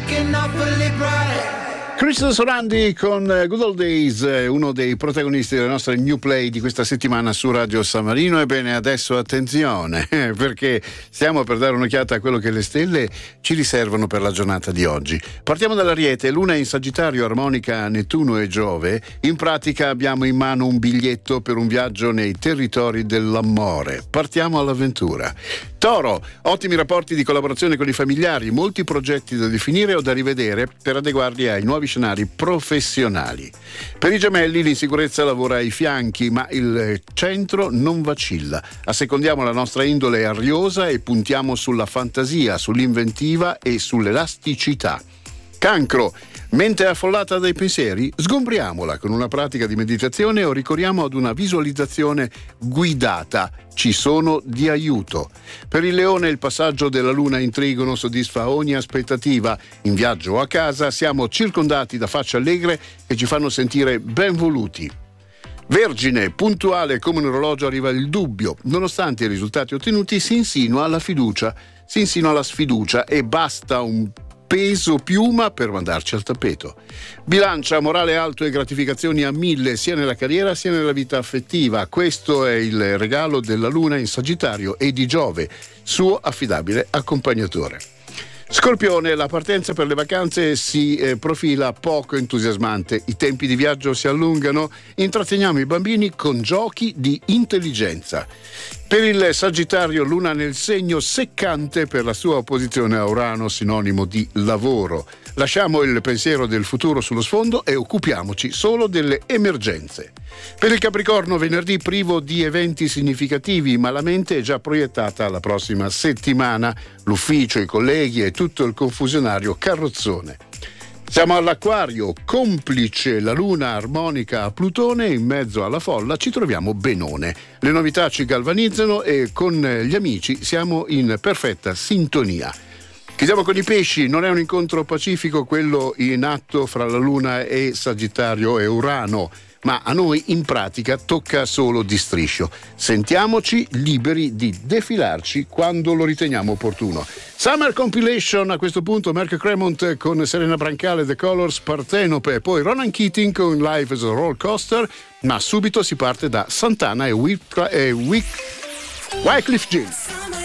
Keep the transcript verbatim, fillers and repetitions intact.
looking awfully bright. Cristo Sorandi con Good Old Days, uno dei protagonisti della nostra New Play di questa settimana su Radio San Marino. Ebbene, adesso attenzione, perché stiamo per dare un'occhiata a quello che le stelle ci riservano per la giornata di oggi. Partiamo dall'Ariete, Luna in Sagittario, armonica Nettuno e Giove. In pratica abbiamo in mano un biglietto per un viaggio nei territori dell'amore. Partiamo all'avventura. Toro, ottimi rapporti di collaborazione con i familiari, molti progetti da definire o da rivedere per adeguarli ai nuovi scenari professionali. Per i Gemelli l'insicurezza lavora ai fianchi, ma il centro non vacilla. Assecondiamo la nostra indole ariosa e puntiamo sulla fantasia, sull'inventiva e sull'elasticità. Cancro, mente affollata dai pensieri? Sgombriamola con una pratica di meditazione o ricorriamo ad una visualizzazione guidata. Ci sono di aiuto. Per il Leone il passaggio della Luna in Trigono soddisfa ogni aspettativa. In viaggio o a casa siamo circondati da facce allegre che ci fanno sentire ben voluti. Vergine, puntuale come un orologio arriva il dubbio. Nonostante i risultati ottenuti si insinua la fiducia, si insinua la sfiducia e basta un peso piuma per mandarci al tappeto. Bilancia, morale alto e gratificazioni a mille sia nella carriera sia nella vita affettiva. Questo è il regalo della Luna in Sagittario e di Giove, suo affidabile accompagnatore. Scorpione, la partenza per le vacanze si eh, profila poco entusiasmante, i tempi di viaggio si allungano, intratteniamo i bambini con giochi di intelligenza. Per il Sagittario Luna nel segno seccante per la sua opposizione a Urano, sinonimo di lavoro. Lasciamo il pensiero del futuro sullo sfondo e occupiamoci solo delle emergenze. Per il Capricorno venerdì privo di eventi significativi, ma la mente è già proiettata alla prossima settimana, l'ufficio, i colleghi e tutto il confusionario carrozzone. Siamo all'Acquario, complice la luna armonica a Plutone, in mezzo alla folla ci troviamo benone. Le novità ci galvanizzano e con gli amici siamo in perfetta sintonia. Chiudiamo con i pesci, non è un incontro pacifico quello in atto fra la Luna e Sagittario e Urano, ma a noi in pratica tocca solo di striscio. Sentiamoci liberi di defilarci quando lo riteniamo opportuno. Summer Compilation, a questo punto Mark Cremont con Serena Brancale, The Colors, Partenope, poi Ronan Keating con Life as a Roller Coaster, ma subito si parte da Santana e, Wyclef Jean.